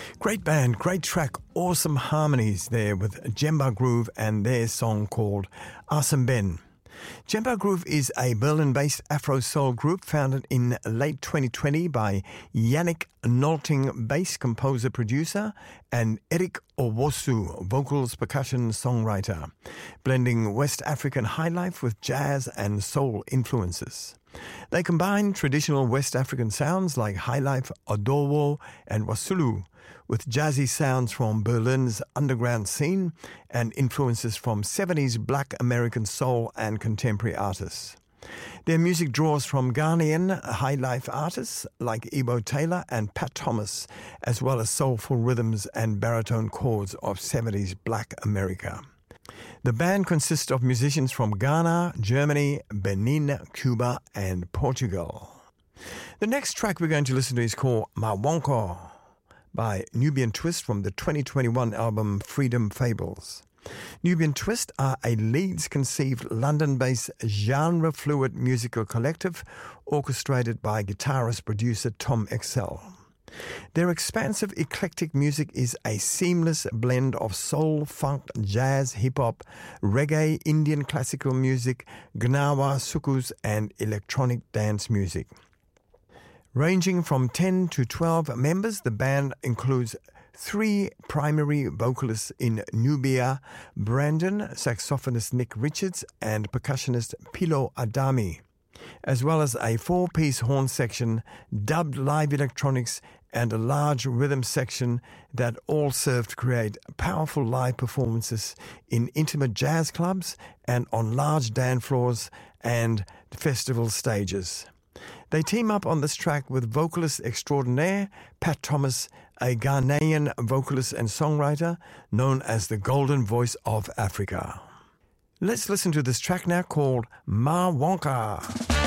Great band, great track, awesome harmonies there with Djemba Groove and their song called Asemben. Djemba Groove is a Berlin-based Afro-soul group founded in late 2020 by Yannick Nolting, bass composer-producer, and Eric Owosu, vocals, percussion, songwriter, blending West African highlife with jazz and soul influences. They combine traditional West African sounds like highlife, adowo, and wasulu with jazzy sounds from Berlin's underground scene and influences from 70s Black American soul and contemporary artists. Their music draws from Ghanaian highlife artists like Ebo Taylor and Pat Thomas, as well as soulful rhythms and baritone chords of 70s Black America. The band consists of musicians from Ghana, Germany, Benin, Cuba, and Portugal. The next track we're going to listen to is called Mawonko by Nubian Twist from the 2021 album Freedom Fables. Nubian Twist are a Leeds-conceived London-based genre-fluid musical collective orchestrated by guitarist-producer Tom Excel. Their expansive, eclectic music is a seamless blend of soul, funk, jazz, hip-hop, reggae, Indian classical music, gnawa, soukous, and electronic dance music. Ranging from 10 to 12 members, the band includes 3 primary vocalists in Nubia Brandon, saxophonist Nick Richards, and percussionist Pilo Adami, as well as a 4-piece horn section, dubbed live electronics, and a large rhythm section that all serve to create powerful live performances in intimate jazz clubs and on large dance floors and festival stages. They team up on this track with vocalist extraordinaire Pat Thomas, a Ghanaian vocalist and songwriter known as the Golden Voice of Africa. Let's listen to this track now called Mawonka.